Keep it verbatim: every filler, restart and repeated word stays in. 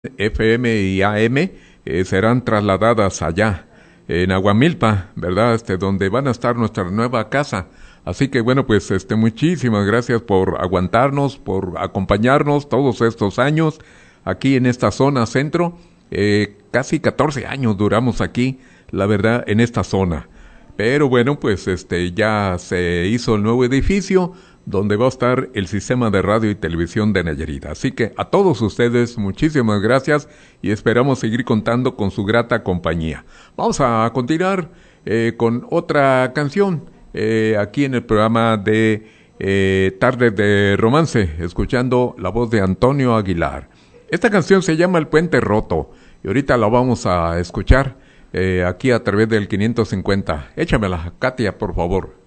F M y A M eh, serán trasladadas allá en Aguamilpa, ¿verdad? Este, donde van a estar nuestra nueva casa. Así que bueno, pues este, muchísimas gracias por aguantarnos, por acompañarnos todos estos años aquí en esta zona centro. Eh, casi catorce años duramos aquí, la verdad, en esta zona. Pero bueno, pues este, ya se hizo el nuevo edificio donde va a estar el sistema de radio y televisión de Nayarit. Así que a todos ustedes, muchísimas gracias y esperamos seguir contando con su grata compañía. Vamos a continuar eh, con otra canción eh, aquí en el programa de eh, Tarde de Romance, escuchando la voz de Antonio Aguilar. Esta canción se llama El Puente Roto y ahorita la vamos a escuchar eh, aquí a través del quinientos cincuenta. Échamela, Katia, por favor.